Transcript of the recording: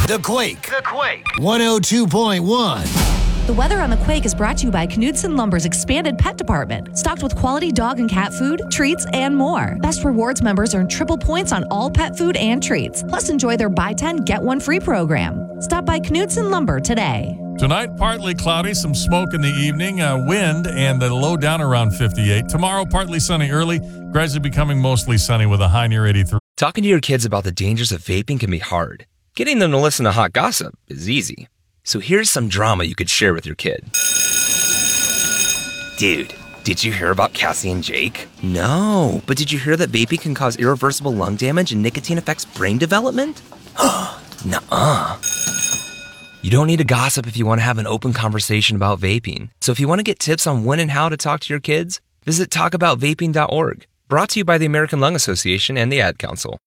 The Quake. 102.1. The weather on The Quake is brought to you by Knudsen Lumber's expanded pet department, stocked with quality dog and cat food, treats, and more. Best Rewards members earn triple points on all pet food and treats. Plus, enjoy their buy 10, get 1 free program. Stop by Knudsen Lumber today. Tonight, partly cloudy, some smoke in the evening, wind, and the low down around 58. Tomorrow, partly sunny early, gradually becoming mostly sunny with a high near 83. Talking to your kids about the dangers of vaping can be hard. Getting them to listen to hot gossip is easy. So here's some drama you could share with your kid. Dude, did you hear about Cassie and Jake? No, but did you hear that vaping can cause irreversible lung damage and nicotine affects brain development? Nuh-uh. You don't need to gossip if you want to have an open conversation about vaping. So if you want to get tips on when and how to talk to your kids, visit talkaboutvaping.org. Brought to you by the American Lung Association and the Ad Council.